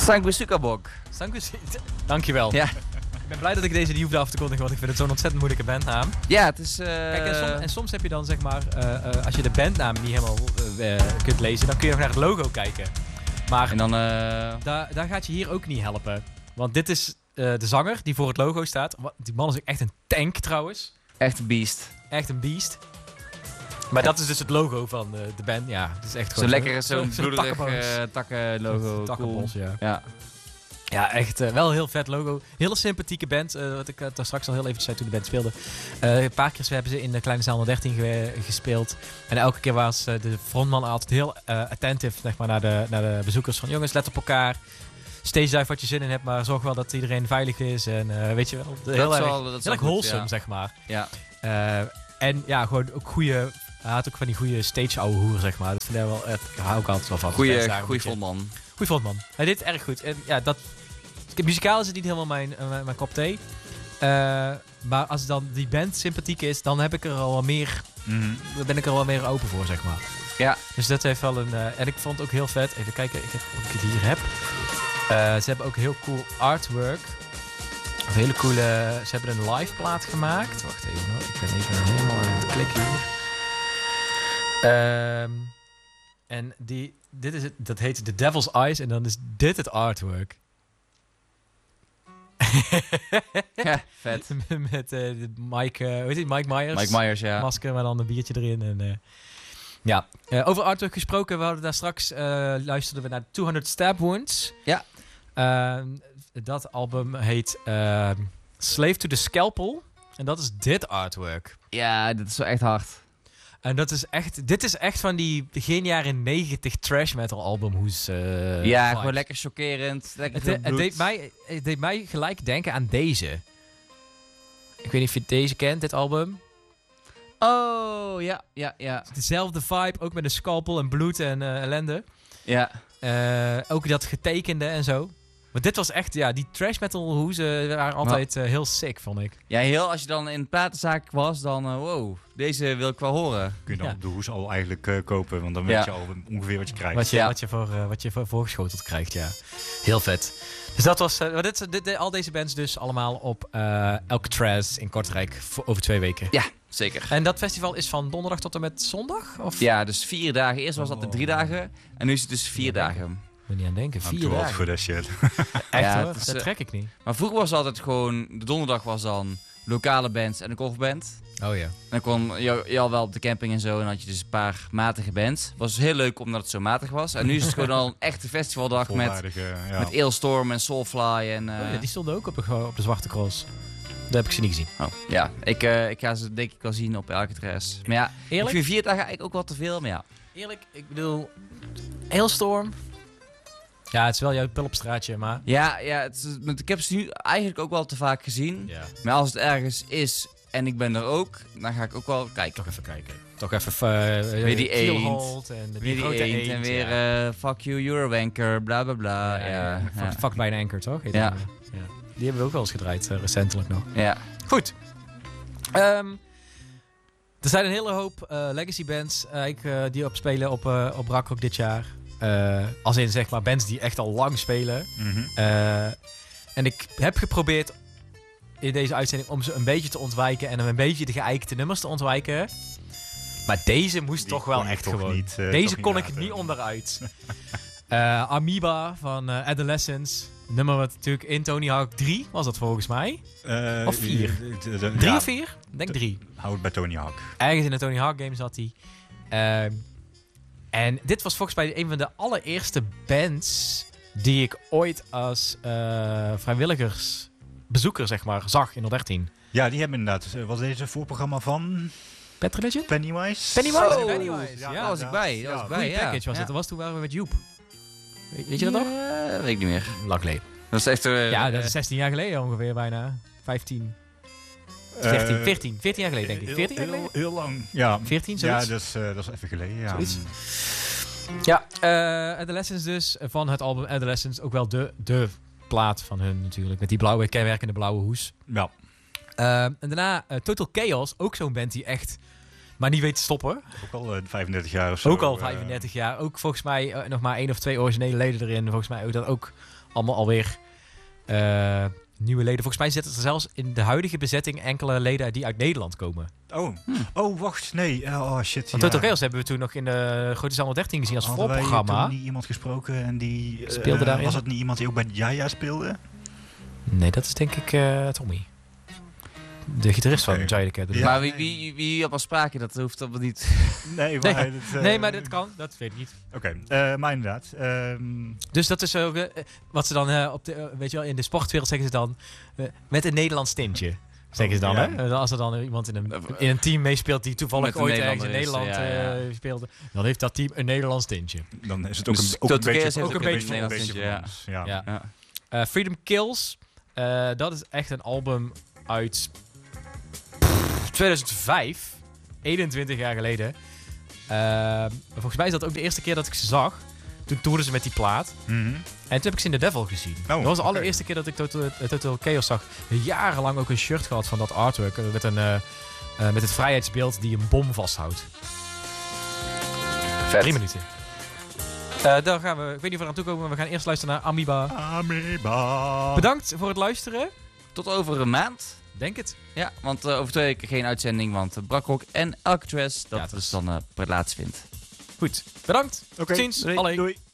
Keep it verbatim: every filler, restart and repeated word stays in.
Sanguisukabok. Sanguisuk. Dankjewel. Ja. Ik ben blij dat ik deze niet hoefde af te kondigen, want ik vind het zo'n ontzettend moeilijke bandnaam. Ja, het is... Uh... Kijk, en soms, en soms heb je dan zeg maar, uh, uh, als je de bandnaam niet helemaal uh, uh, kunt lezen, dan kun je nog naar het logo kijken. Maar en dan, uh... daar, daar gaat je hier ook niet helpen. Want dit is uh, de zanger die voor het logo staat. Die man is ook echt een tank trouwens. Echt een beest. Echt een beest. Maar ja. Dat is dus het logo van uh, de band. Ja, het is echt zo'n lekkere, zo'n zo bloederig uh, takkenlogo. Takkenbos, cool. ja. Ja. Ja, echt uh, wel een heel vet logo. Hele sympathieke band. Uh, wat ik uh, daar straks al heel eventjes zei toen de band speelde. Uh, een paar keer hebben ze in de Kleine Zaal dertien ge- gespeeld. En elke keer was uh, de frontman altijd heel uh, attentive zeg maar, naar, de, naar de bezoekers. Van jongens, let op elkaar. Stage dive wat je zin in hebt, maar zorg wel dat iedereen veilig is. En uh, weet je wel, heel erg, wel, dat heel erg wholesome, ja. zeg maar. Ja. Uh, en ja, gewoon ook goede... Hij had ook van die goede stage-ouwe hoer, zeg maar. Dat vind ik wel, daar hou ik altijd wel van. Goeie, goeie frontman. Goeie frontman. Hij deed het erg goed. En ja, dat... Muzikaal is het niet helemaal mijn, uh, mijn, mijn kop thee. Uh, maar als dan die band sympathiek is, dan heb ik er al wel meer... Mm-hmm. Dan ben ik er al wel meer open voor, zeg maar. Ja. Dus dat heeft wel een... Uh, en ik vond het ook heel vet. Even kijken ik heb, of ik het hier heb. Uh, ze hebben ook heel cool artwork. Een hele coole... Ze hebben een live plaat gemaakt. Wacht even hoor. Ik ben even helemaal aan het klikken hier. Um, en die... Dit is het, dat heet The Devil's Eyes. En dan is dit het artwork. Ja, vet. Met uh, Mike, uh, hoe heet het? Mike Myers. Mike Myers, ja. Masker, maar dan een biertje erin. En, uh, ja. Uh, over artwork gesproken, we hadden daar straks, uh, luisterden we naar tweehonderd Stab Wounds. Ja. Uh, dat album heet uh, Slave to the Scalpel. En dat is dit artwork. Ja, dit is wel echt hard. En dat is echt, dit is echt van die begin jaren negentig trash metal album. Hoes, uh, ja, vibes. Gewoon lekker chockerend. Lekker het, het, deed mij, het deed mij gelijk denken aan deze. Ik weet niet of je deze kent, dit album. Oh, ja, ja, ja. Dezelfde vibe, ook met een scalpel en bloed en uh, ellende. Ja. Uh, ook dat getekende en zo. Maar dit was echt, ja, die trash metal hoezen waren altijd uh, heel sick, vond ik. Ja, heel, als je dan in een platenzaak was, dan, uh, wow, deze wil ik wel horen. Kun je dan ja. op de hoes al eigenlijk uh, kopen, want dan weet ja. je al ongeveer wat je krijgt. Wat je, ja. wat je, voor, uh, wat je voor voorgeschoteld krijgt, ja. Heel vet. Dus dat was, uh, dit, dit, dit, al deze bands dus allemaal op uh, Alcatraz in Kortrijk voor over twee weken. Ja, zeker. En dat festival is van donderdag tot en met zondag? Of? Ja, dus vier dagen. Eerst was dat de drie dagen en nu is het dus vier ja, dagen. Ik ben niet aan denken, vier I'm dagen. voor dat shit. Echt ja, hoor, is, dat trek ik niet. Maar vroeger was het altijd gewoon, de donderdag was dan lokale bands en een coverband. Oh ja. En dan kon je, je al wel op de camping en zo en had je dus een paar matige bands. Het was heel leuk omdat het zo matig was. En nu is het gewoon al een echte festivaldag met, ja. met Ailstorm en Soulfly. En, uh... oh ja, die stonden ook op de, op de Zwarte Cross. Dat heb ik ze niet gezien. Oh, ja, ik, uh, ik ga ze denk ik wel zien op Alcatraz. Maar ja, eerlijk? Ik vind vier dagen eigenlijk ook wel te veel, maar ja. Eerlijk, ik bedoel, Hailstorm. Ja, het is wel jouw pulpstraatje, maar... Ja, ja het is, ik heb ze nu eigenlijk ook wel te vaak gezien. Ja. Maar als het ergens is en ik ben er ook, dan ga ik ook wel kijken. Toch even kijken. Toch even... Uh, weer die eend. En die, weer die grote eend. eend. En weer ja. uh, fuck you, you're a wanker, bla bla bla. Ja, ja, ja. Fuck, fuck bij een anchor, toch? Ja. ja. Die hebben we ook wel eens gedraaid, uh, recentelijk nog. Ja. Goed. Um, er zijn een hele hoop uh, legacy bands uh, ik, uh, die op spelen op, uh, op Rockrock dit jaar. Uh, als in zeg maar bands die echt al lang spelen. Mm-hmm. Uh, en ik heb geprobeerd in deze uitzending om ze een beetje te ontwijken en een beetje de geëikte nummers te ontwijken. Maar deze moest Die toch wel echt toch gewoon. Niet, uh, deze toch kon niet ik laten. niet onderuit. uh, Amoeba van uh, Adolescence. Nummer wat natuurlijk in Tony Hawk drie was dat volgens mij. Uh, of vier? De, de, de, drie ja, of vier? Ik denk drie. Hou het bij Tony Hawk. Ergens in de Tony Hawk game zat hij. Uh, en dit was volgens mij een van de allereerste bands die ik ooit als uh, vrijwilligersbezoeker zeg maar zag in honderddertien. Ja, die hebben inderdaad. Was deze een voorprogramma van Pet Religion? Pennywise? Pennywise, oh, Pennywise. Ja, ja, daar was ik bij. Daar was ik bij, goeie ja. package was ja. het. Dat was toen waren we met Joep. Weet, weet je dat nog? Ja, dat weet ik niet meer. Lang geleden. Dat is echt... Uh, Ja, dat is zestien jaar geleden ongeveer bijna. vijftien. veertien, veertien, veertien jaar geleden denk ik. veertien jaar geleden? Heel, heel lang. Ja, veertien, zoiets? ja dat, is, uh, dat is even geleden. Ja. Zoiets. Ja, uh, Adolescence dus. Van het album Adolescence. Ook wel de, de plaat van hun natuurlijk. Met die blauwe, kenmerkende blauwe hoes. Ja. Uh, en daarna uh, Total Chaos. Ook zo'n band die echt maar niet weet te stoppen. Ook al uh, vijfendertig jaar of zo. Ook al vijfendertig uh, jaar. Ook volgens mij uh, nog maar één of twee originele leden erin. Volgens mij ook dat ook allemaal alweer uh, nieuwe leden. Volgens mij zitten er zelfs in de huidige bezetting enkele leden die uit Nederland komen. Oh, Hm. oh wacht, nee. Oh shit. Want ja. Total Chaos hebben we toen nog in de Grote Zaal dertien gezien als Hadden wij voorprogramma. toen niet iemand gesproken en die... uh, Speelde daarin? Was het niet iemand die ook bij Jaja speelde? Nee, dat is denk ik uh, Tommy. De gitarist Oké. van Giant Academy. Ja. Maar wie, wie, wie allemaal spraken, dat hoeft allemaal niet. Nee, maar... Nee. het, uh, Nee, maar dat kan. Dat weet ik niet. Oké, okay. uh, maar inderdaad. Um, Dus dat is ook uh, wat ze dan uh, op de, uh, weet je wel, in de sportwereld zeggen ze dan uh, met een Nederlands tintje. Zeggen ze dan, Ja. hè? Als er dan iemand in een, in een team meespeelt die toevallig Met een ooit ergens in Nederlander Nederland is, ja, ja. uh, speelde, dan heeft dat team een Nederlands tintje. dan is het ook Dus een, ook een Total beetje... Chaos heeft ook een beetje een Nederlands beetje tintje, van ons, ja. Ja. Ja. Uh, Freedom Kills, uh, dat is echt een album uit tweeduizend vijf, eenentwintig jaar geleden. Uh, volgens mij is dat ook de eerste keer dat ik ze zag. Toen toerden ze met die plaat. Mhm. En toen heb ik ze in de Devil gezien. dat was de oké. allereerste keer dat ik Total, uh, Total Chaos zag. Jarenlang ook een shirt gehad van dat artwork. Uh, met, een, uh, uh, met het vrijheidsbeeld die een bom vasthoudt. Vet. Drie minuten. Uh, dan gaan we, ik weet niet of we eraan toe komen, maar we gaan eerst luisteren naar Amoeba. Amoeba. Bedankt voor het luisteren. Tot over een maand. Denk het. Ja, want uh, over twee weken geen uitzending, want uh, Brakrock en Alcatraz, dat Ja, dat is is- dan uh, plaatsvindt. Goed. Bedankt. Oké, Tot ziens. doei. Allee. Doei.